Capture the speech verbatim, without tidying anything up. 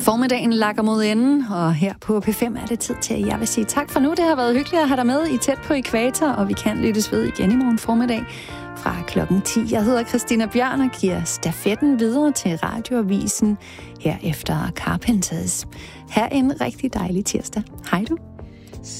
Formiddagen lakker mod enden, og her på P fem er det tid til, at jeg vil sige tak for nu. Det har været hyggeligt at have dig med i Tæt på Ækvator, og vi kan lyttes ved igen i morgen formiddag fra klokken ti. Jeg hedder Christina Bjørn og giver stafetten videre til Radioavisen her efter Carpenters. Ha' en rigtig dejlig tirsdag. Hej du.